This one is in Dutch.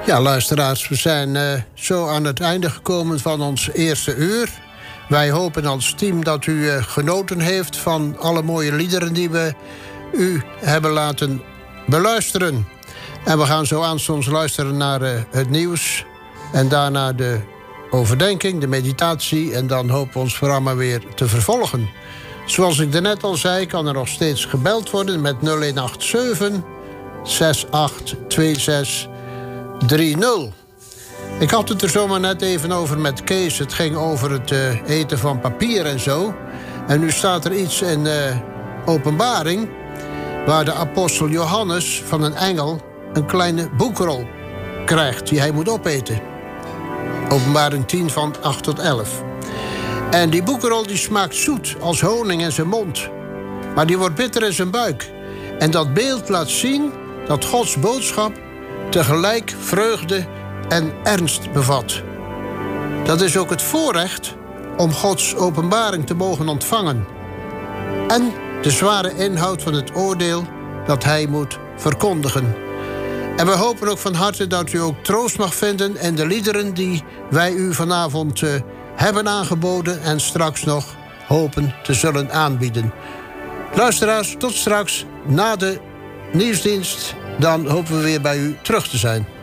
Ja, luisteraars, we zijn zo aan het einde gekomen van ons eerste uur. Wij hopen als team dat u genoten heeft van alle mooie liederen die we u hebben laten beluisteren. En we gaan zo aanstonds luisteren naar het nieuws. En daarna de overdenking, de meditatie. En dan hopen we ons programma weer te vervolgen. Zoals ik daarnet al zei, kan er nog steeds gebeld worden met 0187 6826 30. Ik had het er zomaar net even over met Kees. Het ging over het eten van papier en zo. En nu staat er iets in Openbaring, waar de apostel Johannes van een engel een kleine boekrol krijgt die hij moet opeten. Openbaring 10 van 8 tot 11. En die boekrol die smaakt zoet als honing in zijn mond. Maar die wordt bitter in zijn buik. En dat beeld laat zien dat Gods boodschap tegelijk vreugde en ernst bevat. Dat is ook het voorrecht om Gods openbaring te mogen ontvangen. En de zware inhoud van het oordeel dat hij moet verkondigen. En we hopen ook van harte dat u ook troost mag vinden in de liederen die wij u vanavond hebben aangeboden en straks nog hopen te zullen aanbieden. Luisteraars, tot straks na de nieuwsdienst. Dan hopen we weer bij u terug te zijn.